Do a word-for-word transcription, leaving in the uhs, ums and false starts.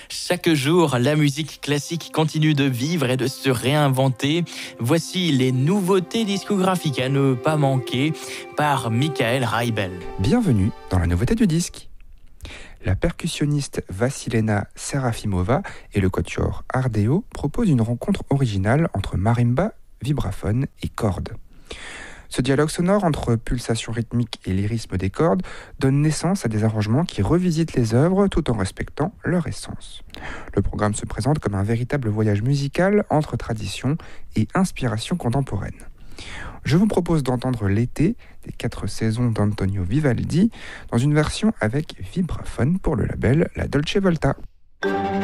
Chaque jour, la musique classique continue de vivre et de se réinventer. Voici les nouveautés discographiques à ne pas manquer par Michael Reibel. Bienvenue dans la nouveauté du disque. La percussionniste Vassilena Serafimova et le quatuor Ardeo proposent une rencontre originale entre marimba, vibraphone et cordes. Ce dialogue sonore entre pulsations rythmiques et lyrisme des cordes donne naissance à des arrangements qui revisitent les œuvres tout en respectant leur essence. Le programme se présente comme un véritable voyage musical entre tradition et inspiration contemporaine. Je vous propose d'entendre L'été des quatre saisons d'Antonio Vivaldi dans une version avec vibraphone pour le label La Dolce Volta.